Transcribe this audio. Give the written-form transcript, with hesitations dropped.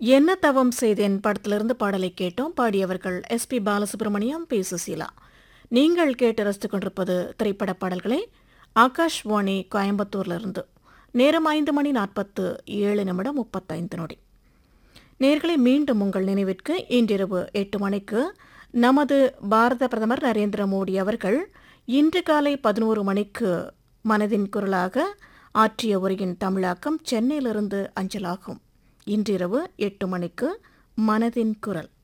என்ன தவம் செய்தேன் படத்திலிருந்து பாடலை கேட்டோம். பாடியவர்கள் எஸ்பி பாலசுப்ரமணியம், பி சுசீலா. நீங்கள் கேட்டு ரசித்துக் கொண்டிருப்பது திரைப்பட பாடல்களை ஆகாஷ்வாணி கோயம்புத்தூரிலிருந்து. நேரம் 5:47:35. நேர்களை மீண்டும் உங்கள் நினைவிற்கு இன்றிரவு 8 மணிக்கு நமது பாரத பிரதமர் நரேந்திர மோடி அவர்கள் இன்று காலை 11 மணிக்கு மனதின் குரலாக ஆற்றிய உரையின் தமிழாக்கம் சென்னையிலிருந்து அஞ்சலாகும். இன்றிரவு 8 மணிக்கு மனதின் குரல்.